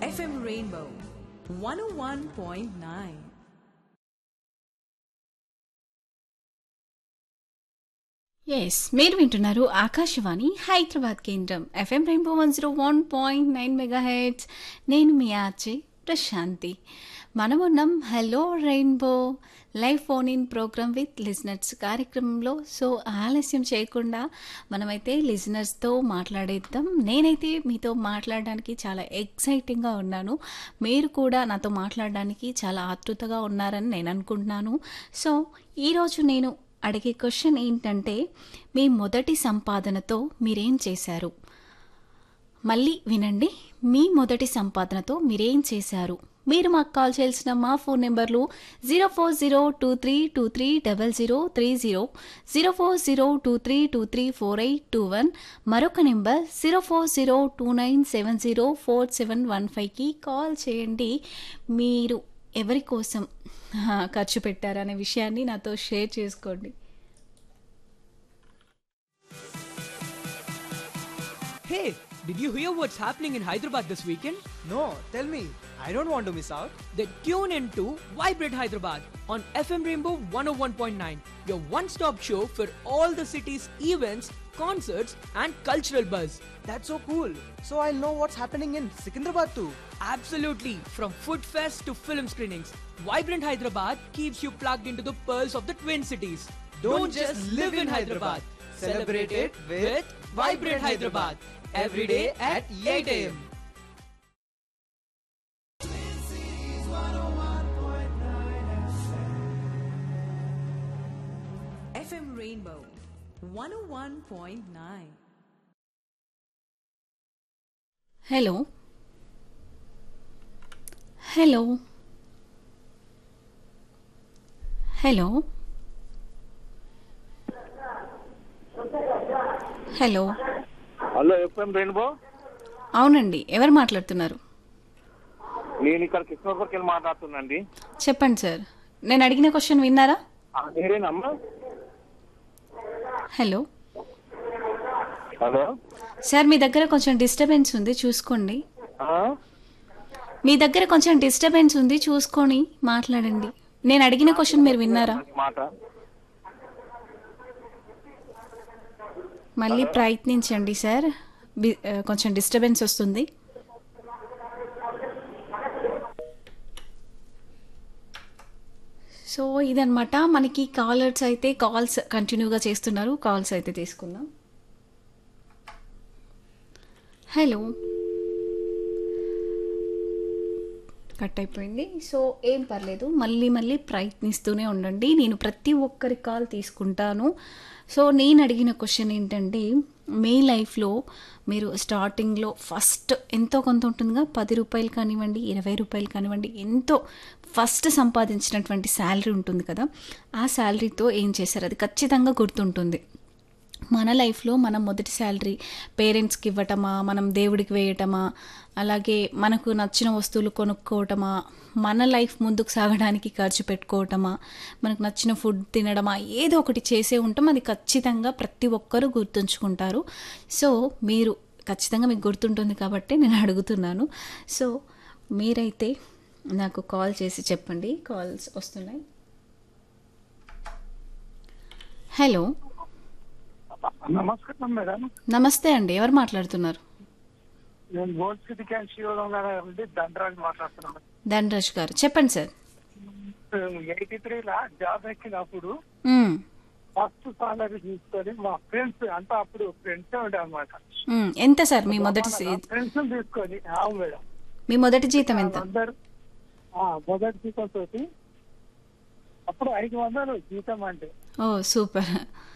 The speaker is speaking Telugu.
FM Rainbow 101.9. మీరు వింటున్నారు ఆకాశవాణి హైదరాబాద్ కేంద్రం ఎఫ్ఎం రెయిన్బో 101.9 మెగాహెర్ట్జ్. నేను మీ ఆర్జే ప్రశాంతి. మనమున్నాం hello rainbow live phone in programme with listeners కార్యక్రమంలో. సో ఆలస్యం చేయకుండా మనమైతే లిజనర్స్తో మాట్లాడేద్దాం. నేనైతే మీతో మాట్లాడడానికి చాలా ఎక్సైటింగ్గా ఉన్నాను. మీరు కూడా నాతో మాట్లాడడానికి చాలా ఆతృతగా ఉన్నారని నేను అనుకుంటున్నాను. సో ఈరోజు నేను అడిగే క్వశ్చన్ ఏంటంటే, మీ మొదటి సంపాదనతో మీరేం చేశారు? మళ్ళీ వినండి, మీ మొదటి సంపాదనతో మీరేం చేశారు? మీరు మాకు కాల్ చేయాల్సిన మా ఫోన్ నెంబర్లు 0402323030, 040232348221, మరొక నెంబర్ 040297047115కి కాల్ చేయండి. మీరు ఎవరి కోసం ఖర్చు పెట్టారనే విషయాన్ని నాతో షేర్ చేసుకోండి. Hey, did you hear what's happening in Hyderabad this weekend? No, tell me. I don't want to miss out. Then tune in to Vibrate Hyderabad on FM Rainbow 101.9, your one-stop show for all the city's events, concerts and cultural buzz. That's so cool. So I'll know what's happening in Secunderabad too. Absolutely, from food fest to film screenings, Vibrant Hyderabad keeps you plugged into the pearls of the Twin Cities. Don't just live in Hyderabad. Celebrate it with Vibrant Hyderabad. Every day at 8 a.m. FM Rainbow 101.9. Hello hello hello hello hello FM rainbow. అవునండి, ఎవరు మాట్లాడుతున్నారు? నేను ఇక్కడ కృష్ణపూర్కి వెళ్ళి మాట్లాడుతున్నాండి. చెప్పండి సార్, నేను అడిగిన క్వశ్చన్ విన్నారా? మీరేనమ్మా? హలో హలో సార్, మీ దగ్గర కొంచెం డిస్టర్బెన్స్ ఉంది, చూసుకోండి. మీ దగ్గర కొంచెం డిస్టర్బెన్స్ ఉంది, చూసుకొని మాట్లాడండి. నేను అడిగిన క్వశ్చన్ మీరు విన్నారా? మాట మళ్ళీ ప్రయత్నించండి సార్, కొంచెం డిస్టర్బెన్స్ వస్తుంది. సో ఇదన్నమాట, మనకి కాలర్స్ అయితే కాల్స్ కంటిన్యూగా చేస్తున్నారు. కాల్స్ అయితే తీసుకుందాం. హలో, కట్ అయిపోయింది. సో ఏం పర్లేదు, మళ్ళీ ప్రయత్నిస్తూనే ఉండండి. నేను ప్రతి ఒక్కరి కాల్ తీసుకుంటాను. సో నేను అడిగిన క్వశ్చన్ ఏంటంటే, మీ లైఫ్లో మీరు స్టార్టింగ్లో ఫస్ట్ ఎంతో కొంత ఉంటుందిగా, 10 రూపాయలు కానివ్వండి, 20 రూపాయలు కానివ్వండి, ఎంతో ఫస్ట్ సంపాదించినటువంటి శాలరీ ఉంటుంది కదా, ఆ శాలరీతో ఏం చేశారు? అది ఖచ్చితంగా గుర్తుంటుంది. మన లైఫ్లో మనం మొదటి శాలరీ పేరెంట్స్కి ఇవ్వటమా, మనం దేవుడికి వేయటమా, అలాగే మనకు నచ్చిన వస్తువులు కొనుక్కోవటమా, మన లైఫ్ ముందుకు సాగడానికి ఖర్చు పెట్టుకోవటమా, మనకు నచ్చిన ఫుడ్ తినడమా, ఏదో ఒకటి చేసే ఉంటాం. అది ఖచ్చితంగా ప్రతి ఒక్కరూ గుర్తుంచుకుంటారు. సో మీరు ఖచ్చితంగా మీకు గుర్తుంటుంది కాబట్టి నేను అడుగుతున్నాను. సో మీరైతే నాకు కాల్ చేసి చెప్పండి. కాల్స్ వస్తున్నాయి. హలో, నమస్కారం మేడం. నమస్తే అండి, ఎవరు మాట్లాడుతున్నారు? నేను గోల్డ్ సిటీ క్యాన్ శివరాం గారు దండరాజ్ మాట్లాడుతున్నాను. ధనరాజ్ గారు, చెప్పండి సార్. 83 జాబ్ ఎక్కినప్పుడు ఫస్ట్ సాలరీ తీసుకొని మా ఫ్రెండ్స్ అంతా, అప్పుడు ఫ్రెండ్స్ ఉండే అనమాట. ఎంత సార్ మీ మొదటి ఫ్రెండ్స్ తీసుకొని మేడం, మీ మొదటి జీతం ఎంత? అందరు మొదటి జీతం తోటి అప్పుడు 500 జీతం అంటే. ఓ సూపర్.